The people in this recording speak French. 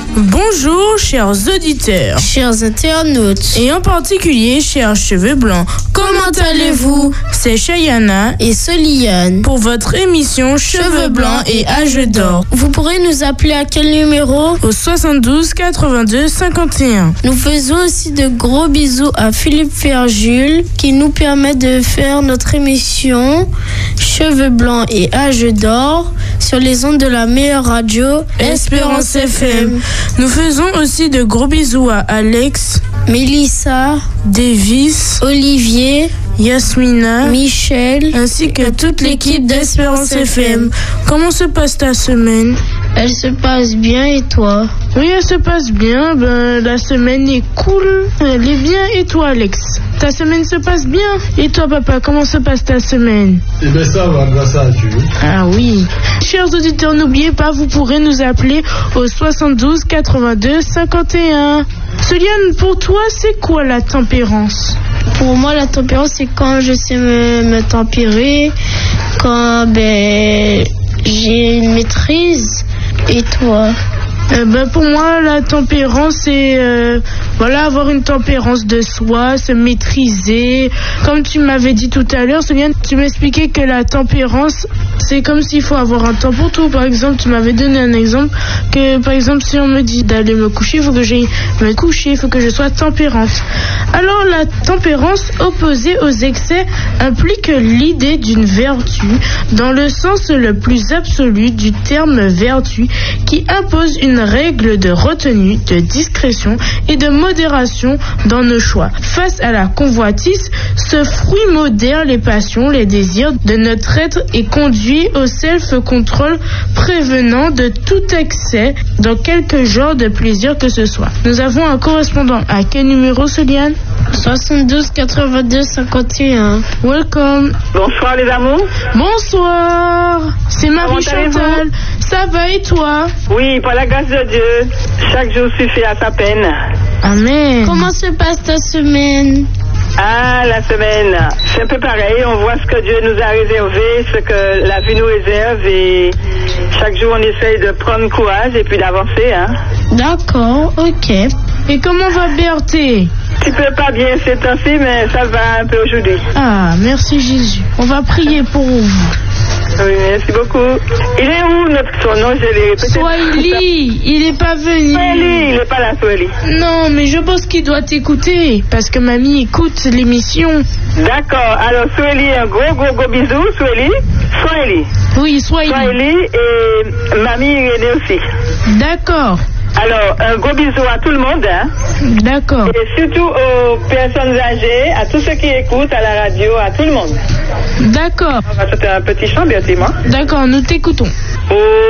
Bonjour, chers auditeurs, chers internautes, et en particulier, chers cheveux blancs. Comment allez-vous? C'est Chayana et Soliane pour votre émission Cheveux blancs et âge d'or. Vous pourrez nous appeler à quel numéro? Au 72 82 51. Nous faisons aussi de gros bisous à Philippe Ferjul qui nous permet de faire notre émission Cheveux blancs et âge d'or sur les ondes de la meilleure radio Espérance FM. Nous faisons aussi de gros bisous à Alex, Mélissa, Davis, Olivier, Yasmina, Michel, ainsi que toute l'équipe d'Espérance FM. Comment se passe ta semaine? Elle se passe bien et toi? Oui, elle se passe bien. La semaine est cool. Elle est bien. Et toi, Alex? Ta semaine se passe bien? Et toi, papa, comment se passe ta semaine? Eh bien, ça va, grâce à Dieu. Ah oui. Chers auditeurs, n'oubliez pas, vous pourrez nous appeler au 72 82 51. Soliane, pour toi, c'est quoi la tempérance? Pour moi, la tempérance, c'est quand je sais me tempérer, quand j'ai une maîtrise. Et toi? Pour moi, la tempérance, c'est avoir une tempérance de soi, se maîtriser. Comme tu m'avais dit tout à l'heure, Soliane, tu m'expliquais que la tempérance, c'est comme s'il faut avoir un temps pour tout. Par exemple, tu m'avais donné un exemple que, par exemple, si on me dit d'aller me coucher, il faut que j'aille me coucher, il faut que je sois tempérante. Alors, la tempérance opposée aux excès implique l'idée d'une vertu dans le sens le plus absolu du terme vertu qui impose une règle de retenue, de discrétion et de modération dans nos choix. Face à la convoitise, ce fruit modère les passions, les désirs de notre être et conduit au self-control prévenant de tout excès dans quelque genre de plaisir que ce soit. Nous avons un correspondant. À quel numéro, Soliane? 72 82 51. Welcome. Bonsoir les amours. Bonsoir. C'est Marie Chantal. Ça va et toi? Oui, par la grâce de Dieu, chaque jour suffit à sa peine. Amen. Comment se passe ta semaine? Ah, la semaine, c'est un peu pareil. On voit ce que Dieu nous a réservé, ce que la vie nous réserve et chaque jour on essaye de prendre courage et puis d'avancer. D'accord, ok. Et comment va Berthé? Tu peux pas bien ces temps-ci, mais ça va un peu aujourd'hui. Ah, merci Jésus. On va prier pour vous. Oui, merci beaucoup. Il est où son nom? Je l'ai répété. Swahili, il est pas venu. Swahili, il est pas là, Swahili. Non, mais je pense qu'il doit t'écouter, parce que mamie écoute l'émission. D'accord, alors Swahili, un gros bisou, Swahili. Oui, Swahili. Swahili et mamie Irénée aussi. D'accord. Alors, un gros bisou à tout le monde. D'accord. Et surtout aux personnes âgées, à tous ceux qui écoutent à la radio, à tout le monde. D'accord. On va sauter un petit chant, bien sûr. D'accord, nous t'écoutons.